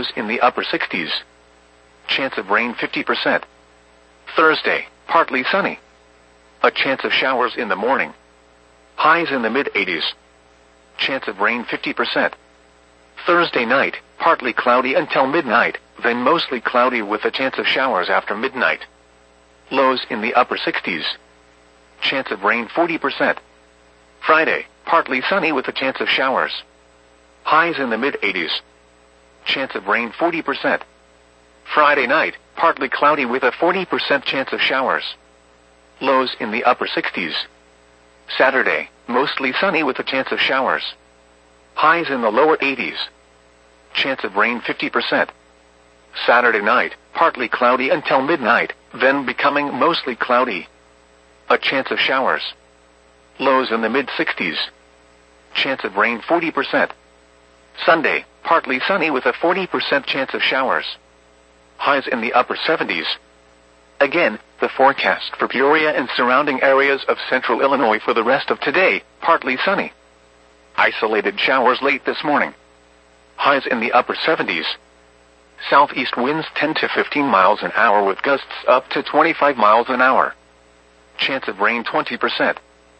lows in the upper 60s. Chance of rain 50%. Thursday, partly sunny. A chance of showers in the morning. Highs in the mid-80s. Chance of rain 50%. Thursday night, partly cloudy until midnight, then mostly cloudy with a chance of showers after midnight. Lows in the upper 60s. Chance of rain 40%. Friday, partly sunny with a chance of showers. Highs in the mid-80s. Chance of rain 40%. Friday night, partly cloudy with a 40% chance of showers. Lows in the upper 60s. Saturday, mostly sunny with a chance of showers. Highs in the lower 80s. Chance of rain 50%. Saturday night, partly cloudy until midnight, then becoming mostly cloudy. A chance of showers. Lows in the mid-60s. Chance of rain 40%. Sunday, partly sunny with a 40% chance of showers. Highs in the upper 70s. Again, the forecast for Peoria and surrounding areas of central Illinois for the rest of today, partly sunny. Isolated showers late this morning. Highs in the upper 70s. Southeast winds 10 to 15 miles an hour with gusts up to 25 miles an hour. Chance of rain 20%.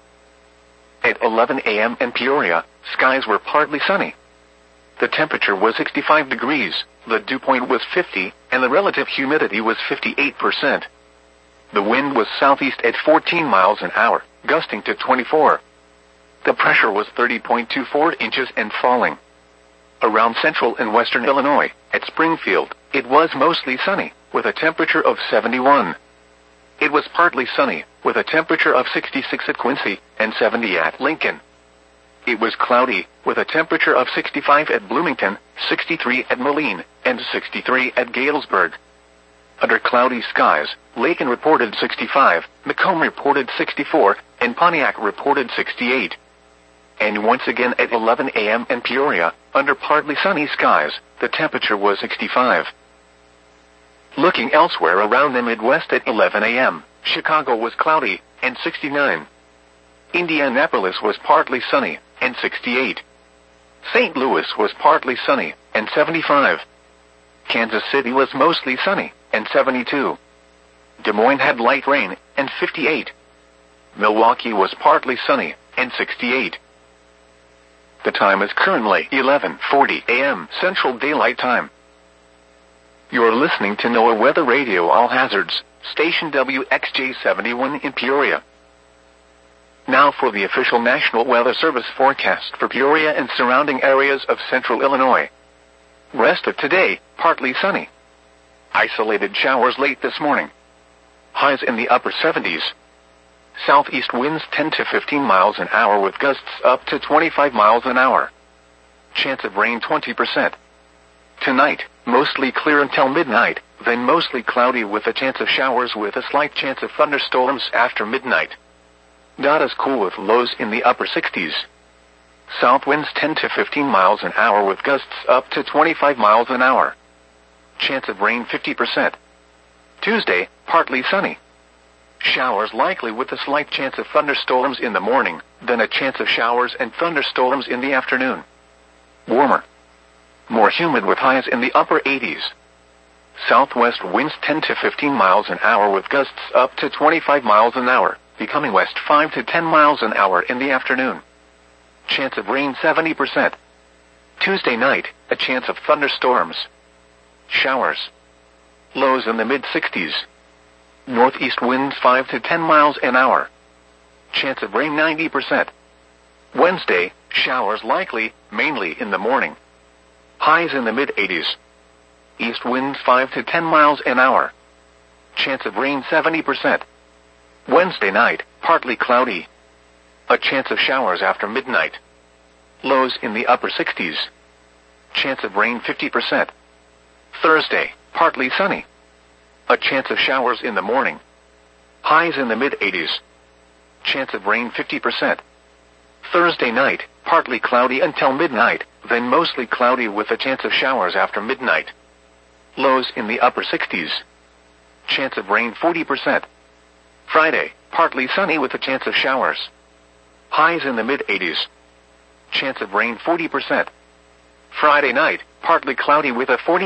At 11 a.m. in Peoria, skies were partly sunny. The temperature was 65 degrees, the dew point was 50, and the relative humidity was 58%. The wind was southeast at 14 miles an hour, gusting to 24. The pressure was 30.24 inches and falling. Around central and western Illinois, at Springfield, it was mostly sunny, with a temperature of 71. It was partly sunny, with a temperature of 66 at Quincy and 70 at Lincoln. It was cloudy, with a temperature of 65 at Bloomington, 63 at Moline, and 63 at Galesburg. Under cloudy skies, Lincoln reported 65, Macomb reported 64, and Pontiac reported 68. And once again at 11 a.m. in Peoria, under partly sunny skies, the temperature was 65. Looking elsewhere around the Midwest at 11 a.m., Chicago was cloudy, and 69. Indianapolis was partly sunny, and 68. St. Louis was partly sunny, and 75. Kansas City was mostly sunny, and 72. Des Moines had light rain, and 58. Milwaukee was partly sunny, and 68. The time is currently 11:40 a.m. Central Daylight Time. You're listening to NOAA Weather Radio All Hazards, station WXJ71 in Peoria. Now for the official National Weather Service forecast for Peoria and surrounding areas of central Illinois. Rest of today, partly sunny. Isolated showers late this morning. Highs in the upper 70s. Southeast winds 10 to 15 miles an hour with gusts up to 25 miles an hour. Chance of rain 20%. Tonight, mostly clear until midnight, then mostly cloudy with a chance of showers with a slight chance of thunderstorms after midnight. Not as cool with lows in the upper 60s. South winds 10 to 15 miles an hour with gusts up to 25 miles an hour. Chance of rain 50%. Tuesday, partly sunny. Showers likely with a slight chance of thunderstorms in the morning, then a chance of showers and thunderstorms in the afternoon. Warmer. More humid with highs in the upper 80s. Southwest winds 10 to 15 miles an hour with gusts up to 25 miles an hour, becoming west 5 to 10 miles an hour in the afternoon. Chance of rain 70%. Tuesday night, a chance of thunderstorms. Showers. Lows in the mid-60s. Northeast winds 5 to 10 miles an hour. Chance of rain 90%. Wednesday, showers likely, mainly in the morning. Highs in the mid-80s. East winds 5 to 10 miles an hour. Chance of rain 70%. Wednesday night, partly cloudy. A chance of showers after midnight. Lows in the upper 60s. Chance of rain 50%. Thursday, partly sunny. A chance of showers in the morning. Highs in the mid-80s. Chance of rain 50%. Thursday night, partly cloudy until midnight, then mostly cloudy with a chance of showers after midnight. Lows in the upper 60s. Chance of rain 40%. Friday, partly sunny with a chance of showers. Highs in the mid-80s. Chance of rain 40%. Friday night, partly cloudy with a 40%